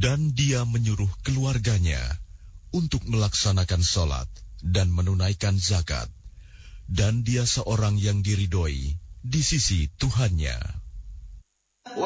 Dan dia menyuruh keluarganya untuk melaksanakan sholat dan menunaikan zakat. Dan dia seorang yang diridhoi di sisi Tuhannya.